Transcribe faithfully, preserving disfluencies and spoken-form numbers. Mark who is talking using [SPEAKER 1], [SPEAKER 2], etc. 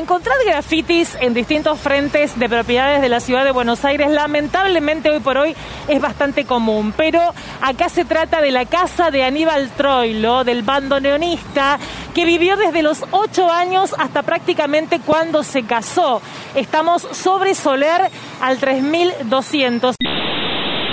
[SPEAKER 1] encontrar grafitis en distintos frentes de propiedades de la ciudad de Buenos Aires, lamentablemente hoy por hoy es bastante común, pero acá se trata de la casa de Aníbal Troilo, del bandoneonista, que vivió desde los ocho años hasta prácticamente cuando se casó. Estamos sobre Soler al tres mil doscientos.